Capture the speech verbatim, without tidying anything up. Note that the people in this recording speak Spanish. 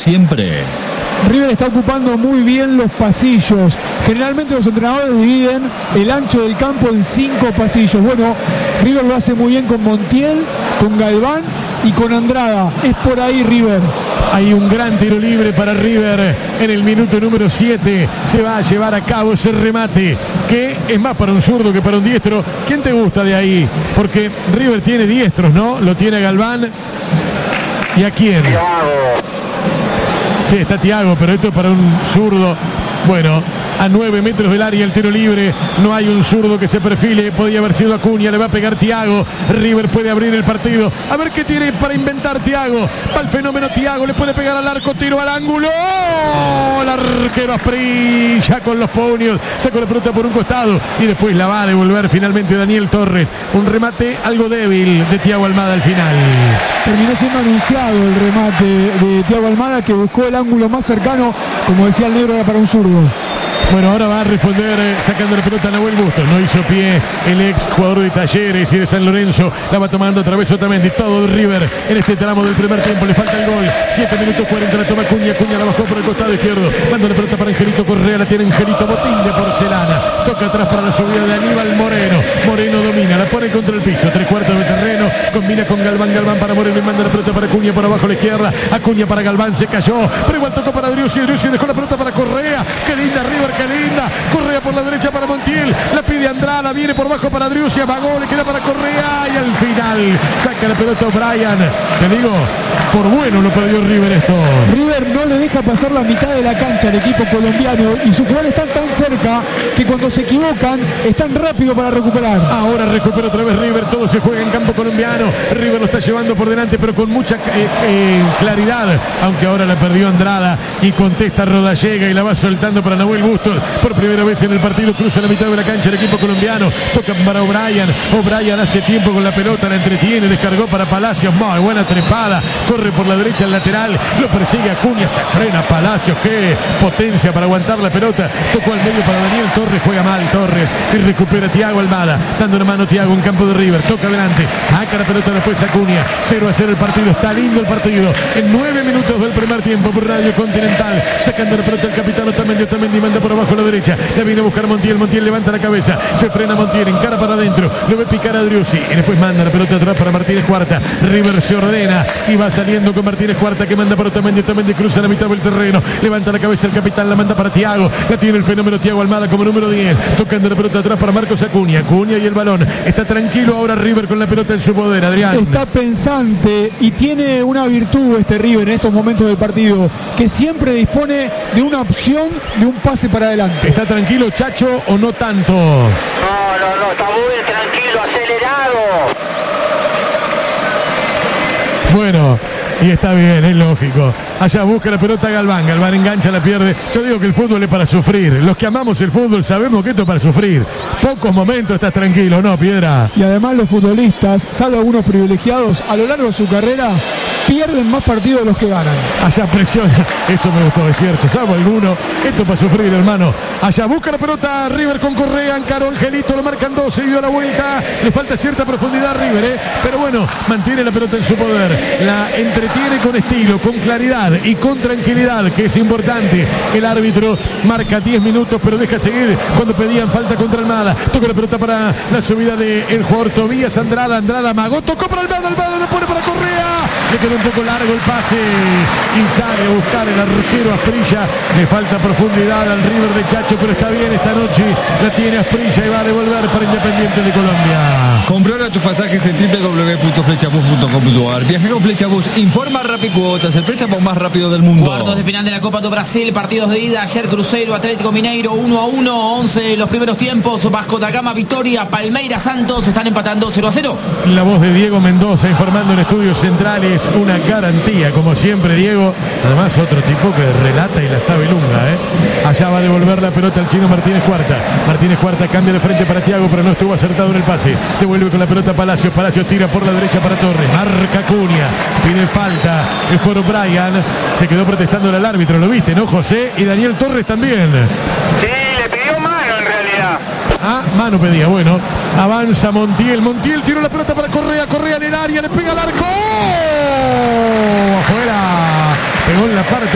siempre. River está ocupando muy bien los pasillos. Generalmente los entrenadores dividen el ancho del campo en cinco pasillos. Bueno, River lo hace muy bien con Montiel, con Galván y con Andrada. Es por ahí River. Hay un gran tiro libre para River en el minuto número siete. Se va a llevar a cabo ese remate, que es más para un zurdo que para un diestro. ¿Quién te gusta de ahí? Porque River tiene diestros, ¿no? Lo tiene a Galván. ¿Y a quién? Sí, está Thiago, pero esto es para un zurdo. Bueno, a nueve metros del área el tiro libre. No hay un zurdo que se perfile. Podía haber sido Acuña. Le va a pegar Thiago. River puede abrir el partido. A ver qué tiene para inventar Thiago. Va el fenómeno Thiago. Le puede pegar al arco. Tiro al ángulo. ¡Oh! El arquero Asprilla con los puños. Sacó la pelota por un costado. Y después la va a devolver finalmente Daniel Torres. Un remate algo débil de Thiago Almada al final. Terminó siendo anunciado el remate de Thiago Almada, que buscó el ángulo más cercano. Como decía el negro, era para un zurdo. Bueno, ahora va a responder eh, sacando la pelota a Nahuel Bustos. No hizo pie el ex jugador de Talleres y de San Lorenzo. La va tomando otra vez Otamendi. Todo de River en este tramo del primer tiempo. Le falta el gol. siete minutos cuarenta. La toma Acuña. Acuña la bajó por el costado izquierdo. Manda la pelota para Angelito Correa. La tiene Angelito. Botín de porcelana. Toca atrás para la subida de Aníbal Moreno. Moreno domina. La pone contra el piso. Tres cuartos de terreno. Combina con Galván. Galván para Moreno. Y manda la pelota para Acuña por abajo a la izquierda. Acuña para Galván. Se cayó. Pero igual tocó para Driussi. Driussi dejó la pelota para Correa. Qué linda River. Qué linda. Correa por la derecha para Montiel. La pide Andrada. Viene por bajo para Driussi. Amagó. Le queda para Correa. Y al final saca la pelota O'Brien. Te digo, por bueno lo perdió River esto. River no le deja pasar la mitad de la cancha al equipo colombiano. Y sus jugadores están tan cerca que cuando se equivocan están rápido para recuperar. Ahora recupera otra vez River. Todo se juega en campo colombiano. River lo está llevando por delante, pero con mucha eh, eh, claridad. Aunque ahora la perdió Andrada. Y contesta Rodallega y la va soltando para Nahuel Bustos. Por primera vez en el partido cruza la mitad de la cancha el equipo colombiano. Toca para O'Brien. O'Brien hace tiempo con la pelota, la entretiene, descargó para Palacios. Muy buena trepada. Corre por la derecha al lateral. Lo persigue Acuña. Se frena Palacios. Qué potencia para aguantar la pelota. Tocó al medio para Daniel Torres. Juega mal Torres. Y recupera Thiago Almada. Dando una mano Thiago en campo de River. Toca adelante. Saca la pelota después Acuña. cero a cero el partido. Está lindo el partido. En nueve minutos del primer tiempo por Radio Continental. Sacando la pelota el capitán Otamendi. Otamendi manda por abajo a la derecha. La viene a buscar Montiel. Montiel levanta la cabeza. Se frena Montiel. Encara para adentro. Lo ve picar a Driussi. Y después manda la pelota atrás para Martínez Cuarta. River se ordena. Y va saliendo con Martínez Cuarta, que manda para Otamendi. Otamendi cruza la mitad del terreno. Levanta la cabeza el capitán. La manda para Thiago. La tiene el fenómeno Thiago Almada como número diez. Tocando la pelota atrás para Marcos Acuña. Acuña y el balón. Está tranquilo ahora River con la pelota en su poder. Adrián. Está pensante y tiene una virtud este River en estos momentos del partido, que siempre dispone de una opción de un pase para adelante. ¿Está tranquilo Chacho o no tanto? No, no, no, está muy tranquilo, acelerado. Bueno, y está bien, es lógico. Allá busca la pelota Galván. Galván engancha, la pierde. Yo digo que el fútbol es para sufrir. Los que amamos el fútbol sabemos que esto es para sufrir. Pocos momentos estás tranquilo, ¿no, Piedra? Y además los futbolistas, salvo algunos privilegiados, a lo largo de su carrera pierden más partidos de los que ganan. Allá presiona. Eso me gustó, es cierto. Salvo alguno. Esto es para sufrir, hermano. Allá busca la pelota River con Correa. Encaró Angelito, lo marcan dos. Se dio la vuelta. Le falta cierta profundidad a River, ¿eh? Pero bueno, mantiene la pelota en su poder. La entretiene con estilo, con claridad y con tranquilidad, que es importante. El árbitro marca diez minutos, pero deja seguir cuando pedían falta contra Almada. Toca la pelota para la subida del jugador Tobías Andrada. Andrada amagó, tocó para Almada. Almada lo pone para Correa. Le quedó un poco largo el pase y sale a buscar el arquero Asprilla. Le falta profundidad al River de Chacho, pero está bien esta noche. La tiene Asprilla y va a devolver para Independiente de Colombia. Comprá ahora tus pasajes en doble u doble u doble u punto flexabus punto com punto a r. Viaja con Flexabus. Informa Rapicuotas, el préstamo más rápido del mundo. Cuartos de final de la Copa do Brasil, partidos de ida. Ayer Cruzeiro, Atlético Mineiro uno a uno, once los primeros tiempos. Vasco da Gama, Victoria, Palmeiras, Santos están empatando cero a cero. La voz de Diego Mendoza informando en Estudios Centrales, una garantía, como siempre Diego. Además otro tipo que relata y la sabe lunga, ¿eh? Allá va a devolver la pelota al chino Martínez Cuarta. Martínez Cuarta cambia de frente para Thiago, pero no estuvo acertado en el pase. Devuelve con la pelota Palacios. Palacios tira por la derecha para Torres. Marca Acuña. Pide falta. El jugador Brian se quedó protestando al árbitro, lo viste, ¿no, José? Y Daniel Torres también. Sí, le pidió mano en realidad. Ah, mano pedía, bueno. Avanza Montiel. Montiel tiró la pelota para Correa. Correa en el área, le pega al arco. ¡Oh! Afuera. Pegó en la parte